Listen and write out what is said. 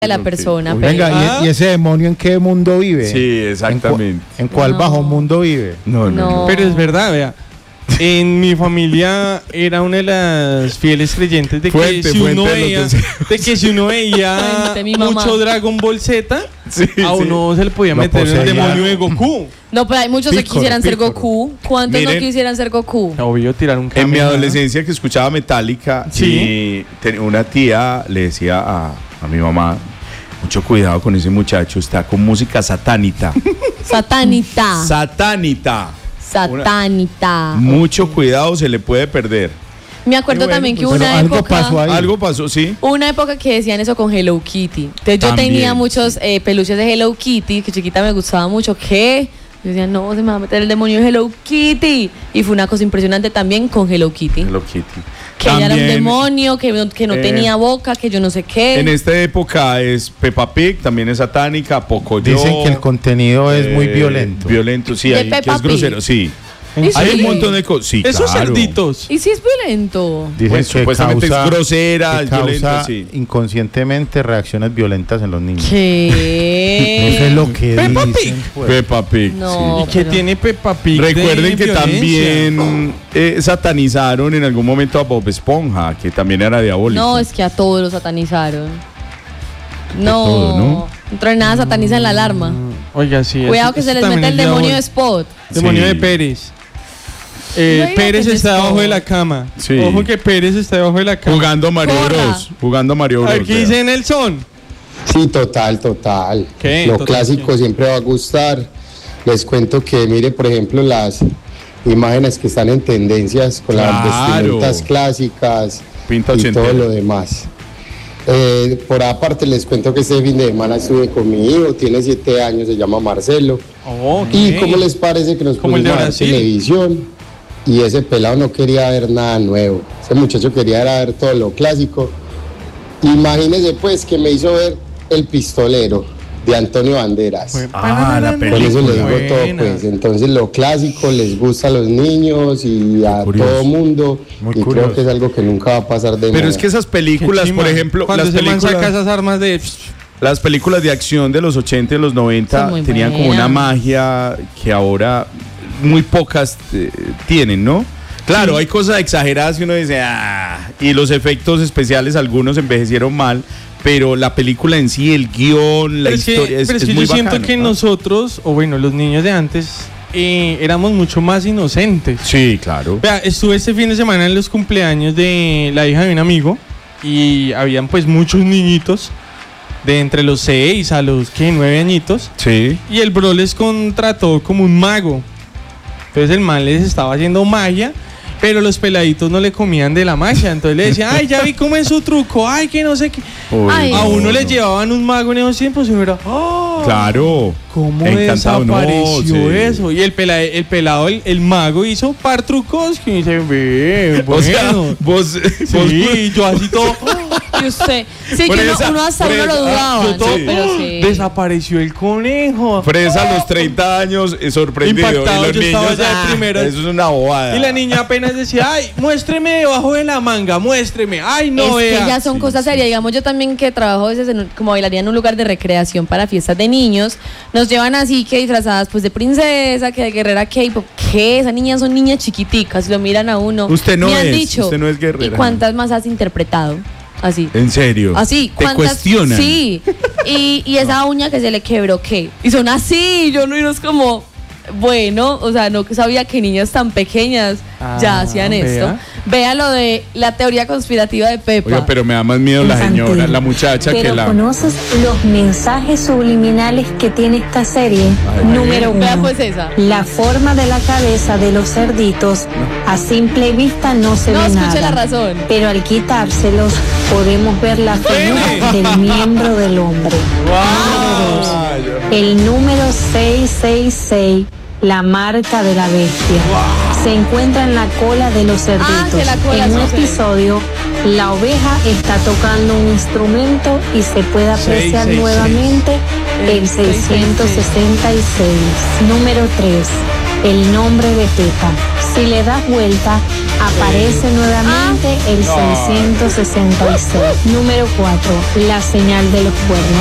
de la persona. Venga, ¿y ese demonio en qué mundo vive? Sí, exactamente. ¿En cuál bajo mundo vive? No. Pero es verdad, vea. En mi familia era una de las fieles creyentes de que si uno veía mucho Dragon Ball Z, a uno se le podía meter el demonio de Goku. No, pero hay muchos que quisieran ser Goku. ¿Cuántos no quisieran ser Goku? Obvio, tirar un cambio. En mi adolescencia que escuchaba Metallica, y una tía le decía a mi mamá, mucho cuidado con ese muchacho, está con música satánita. Satánita. Mucho cuidado, se le puede perder. Me acuerdo también que hubo una época. Algo pasó, sí. Una época que decían eso con Hello Kitty. Entonces yo tenía muchos peluches de Hello Kitty, que chiquita me gustaba mucho. ¿Qué? Yo decía, no, se me va a meter el demonio de Hello Kitty. Y fue una cosa impresionante también con Hello Kitty. Hello Kitty. Que ella era un demonio, que no tenía boca, que yo no sé qué. En esta época es Peppa Pig, también es satánica, Pocoyo. Dicen que el contenido es muy violento. Violento, sí, que es grosero, sí. Hay un montón de cosas. Sí, esos cerditos. ¿Y si es violento? Dicen que supuestamente es grosera, es violento, sí. Inconscientemente reacciones violentas en los niños. ¿Qué? Eso es lo que Peppa dicen. Pig. Pues. Peppa Pig, no, sí. ¿Y qué tiene Peppa Pig? Recuerden que también satanizaron en algún momento a Bob Esponja, que también era diabólico. No, es que a todos los satanizaron. No, todo, ¿no? Dentro de nada satanizan la alarma. Oiga, sí. Cuidado que se les mete el demonio de Spot. Demonio de Pérez. Pérez está debajo de la cama. Sí. Ojo que Pérez está debajo de la cama. Jugando Mario Bros. Aquí dice Nelson. Sí, total. ¿Qué? Lo clásico siempre va a gustar. Les cuento que, mire, por ejemplo, las imágenes que están en tendencias con las vestimentas clásicas y todo lo demás. Por aparte les cuento que este fin de semana estuve con mi hijo, tiene 7 años, se llama Marcelo. ¿Y cómo les parece que nos pusimos a ver televisión? Y ese pelado no quería ver nada nuevo. Ese muchacho quería ver todo lo clásico. Imagínense pues que me hizo ver El Pistolero de Antonio Banderas. La película. Por eso les digo todo, pues. Entonces lo clásico les gusta a los niños y a todo mundo. Y creo que es algo que nunca va a pasar de moda. Pero es que esas películas, por ejemplo, cuando se saca esas armas de... Las películas de acción de los 80 y los 90 tenían como una magia que ahora muy pocas tienen, ¿no? Claro, hay cosas exageradas que uno dice, y los efectos especiales algunos envejecieron mal, pero la película en sí, el guión, la historia es muy bacana. Yo siento que nosotros, o bueno, los niños de antes, éramos mucho más inocentes. Sí, claro. Vea, estuve este fin de semana en los cumpleaños de la hija de un amigo y habían pues muchos niñitos de entre los 6 a los 9 añitos. Sí. Y el bro les contrató como un mago. Entonces el man les estaba haciendo magia, pero los peladitos no le comían de la magia. Entonces le decían, ay, ya vi cómo es su truco, ay, que no sé qué. A uno les llevaban un mago en esos tiempos y uno era, claro. ¿Cómo desapareció eso? Y el pelado, el mago hizo par trucos que dice, bueno. O sea, vos yo así todo. Y usted, sí, que uno hasta uno lo dudaba. Pero sí. Desapareció el conejo. Fresa a los 30 años, sorprendido. Impactado, y los yo niños, estaba ya de primero. Eso es una bobada. Y la niña apenas decía, ay, muéstreme debajo de la manga, muéstreme. Ay, no, es que ya son cosas serias. Digamos, yo también que trabajo a veces como bailaría en un lugar de recreación para fiestas de niños, nos llevan así que disfrazadas pues de princesa, que de guerrera K-pop. ¿Qué? Esas niñas son niñas chiquiticas, lo miran a uno. Usted no Me han es, dicho, usted no es guerrera. ¿Y cuántas más has interpretado? Así. ¿En serio? Así. ¿Te cuestionan? Sí. Y esa uña que se le quebró, ¿qué? Y son así, yo no, y no es como, bueno, o sea, no sabía que niñas tan pequeñas ya hacían esto. Vea lo de la teoría conspirativa de Peppa. Oiga, pero me da más miedo la señora, la muchacha pero que la... ¿conoces los mensajes subliminales que tiene esta serie? Número 1. Vea pues esa. La forma de la cabeza de los cerditos a simple vista no se ve nada. No, escuche la razón. Pero al quitárselos podemos ver la figura del miembro del hombre. El número 666. La marca de la bestia. Se encuentra en la cola de los cerditos. En un episodio, la oveja está tocando un instrumento y se puede apreciar nuevamente el 666. Número 3. el nombre de Pepa. Si le das vuelta, aparece nuevamente el 666. Número 4, la señal de los cuernos.